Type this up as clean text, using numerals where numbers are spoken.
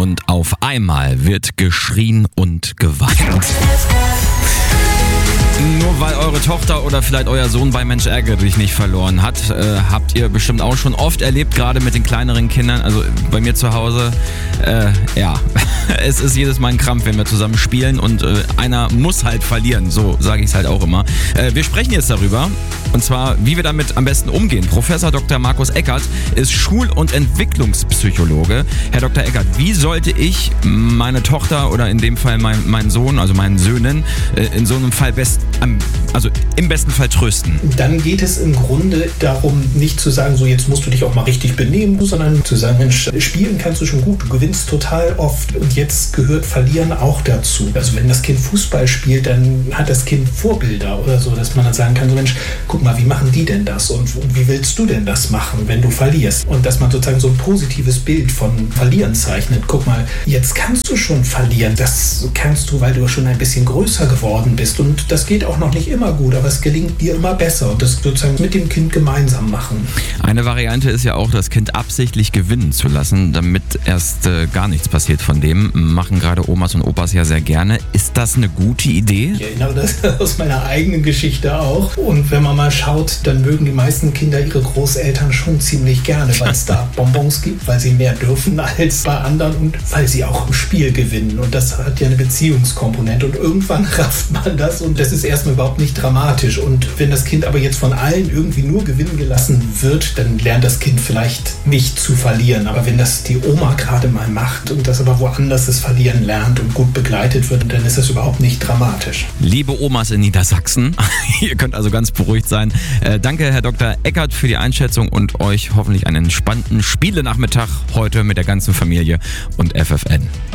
und auf einmal wird geschrien und geweint. Nur weil eure Tochter oder vielleicht euer Sohn bei Mensch ärgere dich nicht verloren hat, habt ihr bestimmt auch schon oft erlebt, gerade mit den kleineren Kindern, also bei mir zu Hause, es ist jedes Mal ein Krampf, wenn wir zusammen spielen und einer muss halt verlieren, so sage ich es halt auch immer. Wir sprechen jetzt darüber, und zwar, wie wir damit am besten umgehen. Professor Dr. Markus Eckert ist Schul- und Entwicklungspsychologe. Herr Dr. Eckert, wie sollte ich meine Tochter oder in dem Fall meinen Sohn, also meinen Söhnen, in so einem Fall im besten Fall trösten? Dann geht es im Grunde darum, nicht zu sagen, so jetzt musst du dich auch mal richtig benehmen, sondern zu sagen, Mensch, spielen kannst du schon gut, du gewinnst total oft und jetzt gehört Verlieren auch dazu. Also wenn das Kind Fußball spielt, dann hat das Kind Vorbilder oder so, dass man dann sagen kann, so Mensch, guck mal, wie machen die denn das und wie willst du denn das machen, wenn du verlierst? Und dass man sozusagen so ein positives Bild von Verlieren zeichnet. Guck mal, jetzt kannst du schon verlieren, das kannst du, weil du schon ein bisschen größer geworden bist und das geht auch noch nicht immer gut, aber es gelingt dir immer besser und das sozusagen mit dem Kind gemeinsam machen. Eine Variante ist ja auch, das Kind absichtlich gewinnen zu lassen, damit erst gar nichts passiert von dem. Machen gerade Omas und Opas ja sehr gerne. Ist das eine gute Idee? Ich erinnere das aus meiner eigenen Geschichte auch. Und wenn man mal schaut, dann mögen die meisten Kinder ihre Großeltern schon ziemlich gerne, weil es da Bonbons gibt, weil sie mehr dürfen als bei anderen und weil sie auch im Spiel gewinnen. Und das hat ja eine Beziehungskomponente und irgendwann rafft man das und das ist erstmal überhaupt nicht dramatisch. Und wenn das Kind aber jetzt von allen irgendwie nur gewinnen gelassen wird, dann lernt das Kind vielleicht nicht zu verlieren. Aber wenn das die Oma gerade mal macht und das aber woanders das Verlieren lernt und gut begleitet wird, dann ist das überhaupt nicht dramatisch. Liebe Omas in Niedersachsen, ihr könnt also ganz beruhigt sein. Danke, Herr Dr. Eckert, für die Einschätzung und euch hoffentlich einen entspannten Spielenachmittag heute mit der ganzen Familie und FFN.